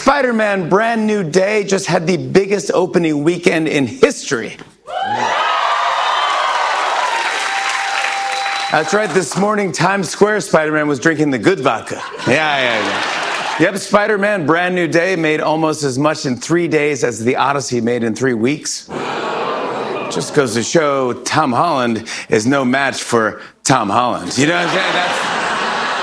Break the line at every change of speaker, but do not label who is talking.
Spider-Man Brand New Day just had the biggest opening weekend in history. That's right, this morning, Times Square, Spider-Man was drinking the good vodka. Yeah. Yep, Spider-Man Brand New Day made almost as much in 3 days as The Odyssey made in 3 weeks. Just goes to show Tom Holland is no match for Tom Holland. You know what I'm saying?